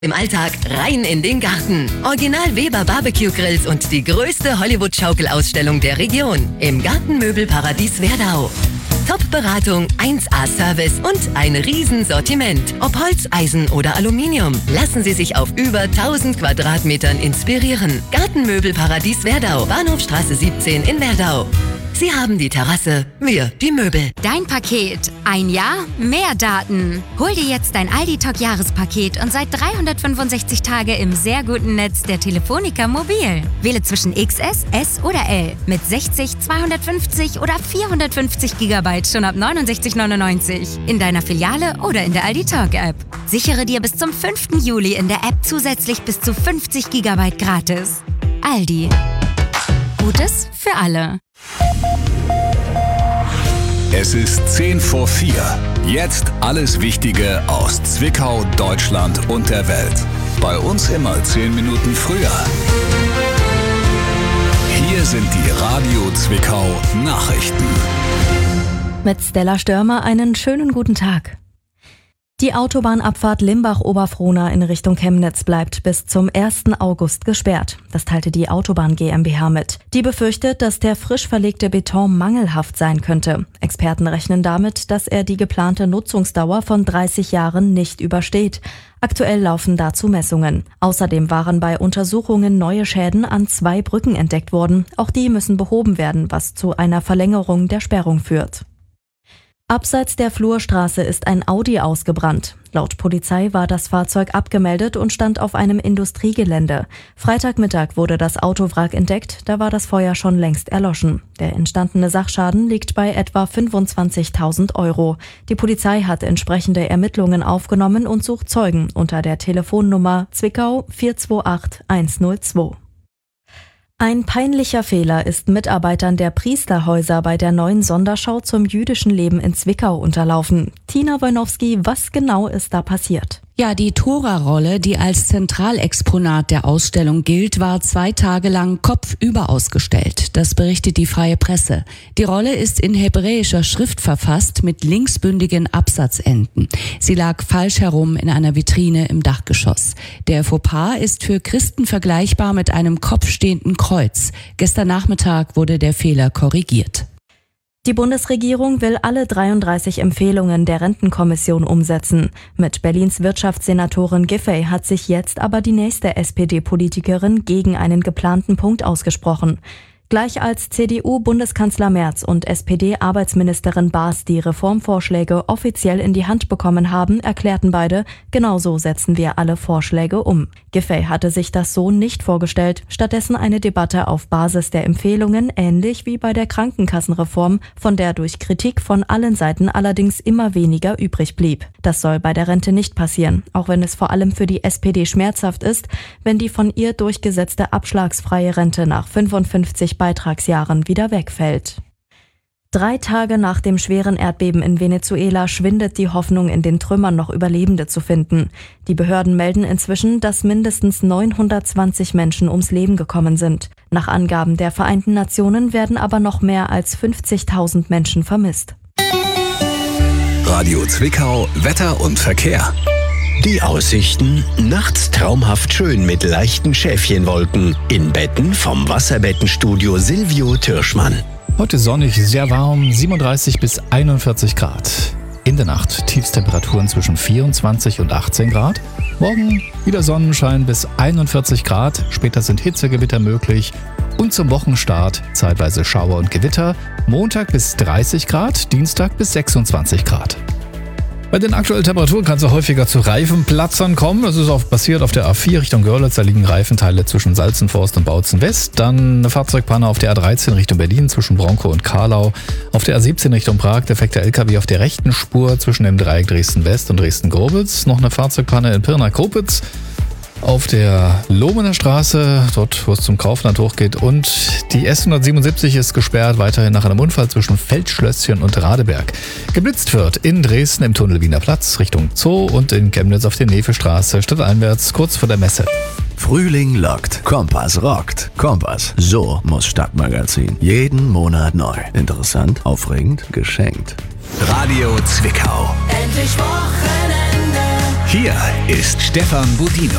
Im Alltag rein in den Garten. Original Weber Barbecue Grills und die größte Hollywood-Schaukelausstellung der Region. Im Gartenmöbelparadies Werdau. Top-Beratung, 1A-Service und ein Riesensortiment. Ob Holz, Eisen oder Aluminium. Lassen Sie sich auf über 1000 Quadratmetern inspirieren. Gartenmöbelparadies Werdau. Bahnhofstraße 17 in Werdau. Sie haben die Terrasse, wir die Möbel. Dein Paket. Ein Jahr, mehr Daten. Hol dir jetzt dein Aldi-Talk-Jahrespaket und seit 365 Tage im sehr guten Netz der Telefonica Mobil. Wähle zwischen XS, S oder L mit 60, 250 oder 450 GB schon ab 69,99 in deiner Filiale oder in der Aldi-Talk-App. Sichere dir bis zum 5. Juli in der App zusätzlich bis zu 50 GB gratis. Aldi. Gutes für alle. Es ist 3:10. Jetzt alles Wichtige aus Zwickau, Deutschland und der Welt. Bei uns immer 10 Minuten früher. Hier sind die Radio Zwickau Nachrichten. Mit Stella Störmer einen schönen guten Tag. Die Autobahnabfahrt Limbach-Oberfrohna in Richtung Chemnitz bleibt bis zum 1. August gesperrt. Das teilte die Autobahn GmbH mit. Die befürchtet, dass der frisch verlegte Beton mangelhaft sein könnte. Experten rechnen damit, dass er die geplante Nutzungsdauer von 30 Jahren nicht übersteht. Aktuell laufen dazu Messungen. Außerdem waren bei Untersuchungen neue Schäden an 2 Brücken entdeckt worden. Auch die müssen behoben werden, was zu einer Verlängerung der Sperrung führt. Abseits der Flurstraße ist ein Audi ausgebrannt. Laut Polizei war das Fahrzeug abgemeldet und stand auf einem Industriegelände. Freitagmittag wurde das Autowrack entdeckt, da war das Feuer schon längst erloschen. Der entstandene Sachschaden liegt bei etwa 25.000 €. Die Polizei hat entsprechende Ermittlungen aufgenommen und sucht Zeugen unter der Telefonnummer Zwickau 428 102. Ein peinlicher Fehler ist Mitarbeitern der Priesterhäuser bei der neuen Sonderschau zum jüdischen Leben in Zwickau unterlaufen. Tina Wojnowski, was genau ist da passiert? Ja, die Tora-Rolle, die als Zentralexponat der Ausstellung gilt, war 2 Tage lang kopfüber ausgestellt. Das berichtet die Freie Presse. Die Rolle ist in hebräischer Schrift verfasst mit linksbündigen Absatzenden. Sie lag falsch herum in einer Vitrine im Dachgeschoss. Der Fauxpas ist für Christen vergleichbar mit einem kopfstehenden Kreuz. Gestern Nachmittag wurde der Fehler korrigiert. Die Bundesregierung will alle 33 Empfehlungen der Rentenkommission umsetzen. Mit Berlins Wirtschaftssenatorin Giffey hat sich jetzt aber die nächste SPD-Politikerin gegen einen geplanten Punkt ausgesprochen. Gleich als CDU-Bundeskanzler Merz und SPD-Arbeitsministerin Baas die Reformvorschläge offiziell in die Hand bekommen haben, erklärten beide, genauso setzen wir alle Vorschläge um. Giffey hatte sich das so nicht vorgestellt, stattdessen eine Debatte auf Basis der Empfehlungen, ähnlich wie bei der Krankenkassenreform, von der durch Kritik von allen Seiten allerdings immer weniger übrig blieb. Das soll bei der Rente nicht passieren, auch wenn es vor allem für die SPD schmerzhaft ist, wenn die von ihr durchgesetzte abschlagsfreie Rente nach 55 Beitragsjahren wieder wegfällt. 3 Tage nach dem schweren Erdbeben in Venezuela schwindet die Hoffnung, in den Trümmern noch Überlebende zu finden. Die Behörden melden inzwischen, dass mindestens 920 Menschen ums Leben gekommen sind. Nach Angaben der Vereinten Nationen werden aber noch mehr als 50.000 Menschen vermisst. Radio Zwickau, Wetter und Verkehr. Die Aussichten: nachts traumhaft schön mit leichten Schäfchenwolken. In Betten vom Wasserbettenstudio Silvio Türschmann. Heute sonnig, sehr warm, 37 bis 41 Grad. In der Nacht Tiefstemperaturen zwischen 24 und 18 Grad. Morgen wieder Sonnenschein bis 41 Grad. Später sind Hitzegewitter möglich. Und zum Wochenstart zeitweise Schauer und Gewitter. Montag bis 30 Grad, Dienstag bis 26 Grad. Bei den aktuellen Temperaturen kann es auch häufiger zu Reifenplatzern kommen. Das ist auch passiert auf der A4 Richtung Görlitz. Da liegen Reifenteile zwischen Salzenforst und Bautzen West. Dann eine Fahrzeugpanne auf der A13 Richtung Berlin zwischen Bronkow und Karlau. Auf der A17 Richtung Prag defekter LKW auf der rechten Spur zwischen dem Dreieck Dresden West und Dresden-Grobitz. Noch eine Fahrzeugpanne in Pirna-Kopitz. Auf der Lohmener Straße, dort wo es zum Kaufland hochgeht. Und die S177 ist gesperrt, weiterhin nach einem Unfall zwischen Feldschlösschen und Radeberg. Geblitzt wird in Dresden im Tunnel Wiener Platz Richtung Zoo und in Chemnitz auf der Nevestraße stadteinwärts kurz vor der Messe. Frühling lockt, Kompass rockt. Kompass, so muss Stadtmagazin. Jeden Monat neu. Interessant, aufregend, geschenkt. Radio Zwickau. Endlich Wochenende. Hier ist Stefan Budino.